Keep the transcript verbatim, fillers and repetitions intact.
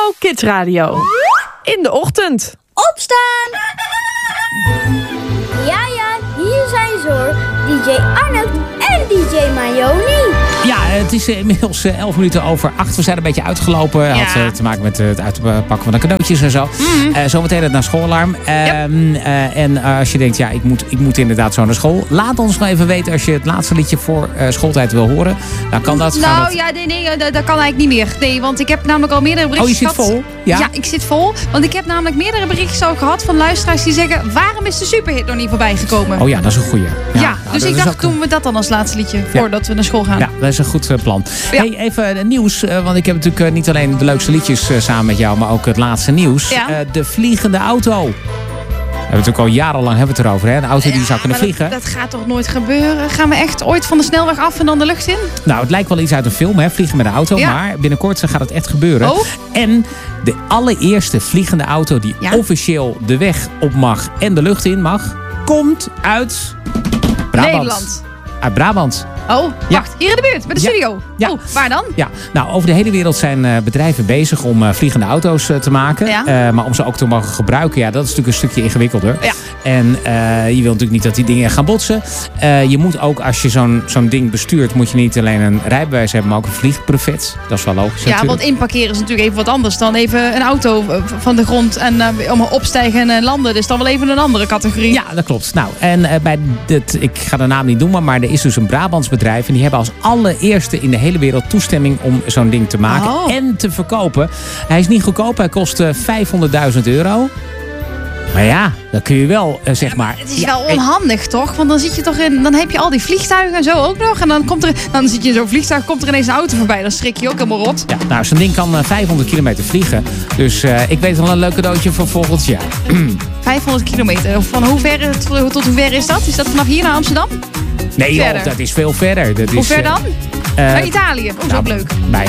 Jouw Kids Radio. In de ochtend. Opstaan! Ja, ja, hier zijn ze hoor. D J Arnold en D J Mayoni. Ja, het is inmiddels elf minuten over acht. We zijn een beetje uitgelopen. Ja. Had uh, te maken met uh, het uitpakken van de cadeautjes en zo. Mm. Uh, zometeen het naar schoolalarm. Uh, yep. uh, en uh, als je denkt, ja, ik moet, ik moet inderdaad zo naar school. Laat ons nog even weten als je het laatste liedje voor uh, schooltijd wil horen. Dan kan dat. Nou dat... ja, nee, nee, dat, dat kan eigenlijk niet meer. Nee, want ik heb namelijk al meerdere berichtjes gehad. Oh, je zit gehad. vol? Ja? Ja, ik zit vol. Want ik heb namelijk meerdere berichtjes al gehad van luisteraars die zeggen, waarom is de superhit nog niet voorbij gekomen? Oh ja, dat is een goeie. Ja, ja dus nou, ik dacht, ook... doen we dat dan als laatste liedje voordat ja. we naar school gaan. Ja, dat is een goed uh, plan. Ja. Hey, even uh, nieuws, uh, want ik heb natuurlijk uh, niet alleen de leukste liedjes uh, samen met jou, maar ook het laatste nieuws. Ja. Uh, de vliegende auto. We hebben natuurlijk al jarenlang hebben we het erover, hè? Een auto die ja, zou kunnen vliegen. Dat, dat gaat toch nooit gebeuren? Gaan we echt ooit van de snelweg af en dan de lucht in? Nou, het lijkt wel iets uit een film, hè? Vliegen met een auto. Ja. Maar binnenkort gaat het echt gebeuren. Oh. En de allereerste vliegende auto die ja. officieel de weg op mag en de lucht in mag, komt uit Brabant. Nederland. Uit Brabant. Oh, wacht. Ja. Hier in de buurt, bij de ja. studio. Ja. Oh, waar dan? Ja, nou, over de hele wereld zijn uh, bedrijven bezig om uh, vliegende auto's uh, te maken. Ja. Uh, maar om ze ook te mogen gebruiken, ja, dat is natuurlijk een stukje ingewikkelder. Ja. En uh, je wilt natuurlijk niet dat die dingen gaan botsen. Uh, je moet ook, als je zo'n zo'n ding bestuurt, moet je niet alleen een rijbewijs hebben, maar ook een vliegbuffet. Dat is wel logisch. Ja, natuurlijk. want inparkeren is natuurlijk even wat anders dan even een auto van de grond en uh, om opstijgen en landen. Dus dan wel even een andere categorie. Ja, dat klopt. Nou, en uh, bij dit, ik ga de naam niet noemen, maar er is dus een Brabants bedrijf en die hebben als allereerste in de hele wereld toestemming om zo'n ding te maken oh. en te verkopen. Hij is niet goedkoop, hij kost uh, vijfhonderdduizend euro. Maar ja, dan kun je wel, uh, zeg maar... Het is ja, wel onhandig, toch? Want dan zit je toch in... Dan heb je al die vliegtuigen en zo ook nog. En dan komt er... Dan zit je in zo'n vliegtuig, komt er ineens een auto voorbij. Dan schrik je ook helemaal rot. Ja, nou, zo'n ding kan uh, vijfhonderd kilometer vliegen. Dus uh, ik weet wel een leuk cadeautje voor volgend jaar. vijfhonderd kilometer. Van hoe ver, tot hoe ver is dat? Is dat vanaf hier naar Amsterdam? Nee joh, dat is veel verder. Dat hoe is, ver dan? Uh, naar Italië. Oh, nou, ook leuk. Bij